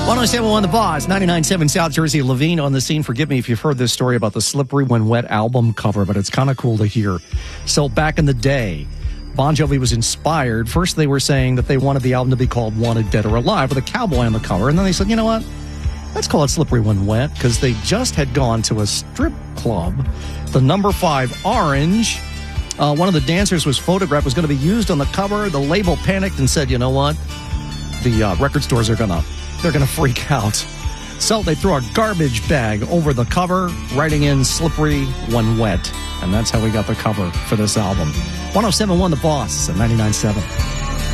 107.1 The Boss, 99.7 South Jersey. Levine on the scene. Forgive me if you've heard this story about the Slippery When Wet album cover, but it's kind of cool to hear. So back in the day, Bon Jovi was inspired. First, they were saying that they wanted the album to be called Wanted Dead or Alive with a cowboy on the cover. And then they said, you know what? Let's call it Slippery When Wet, because they just had gone to a strip club, the number 5 Orange. One of the dancers was photographed, was going to be used on the cover. The label panicked and said, you know what? The record stores are they're going to freak out. So they threw a garbage bag over the cover, writing in Slippery When Wet. And that's how we got the cover for this album. 107.1 The Boss at 99.7.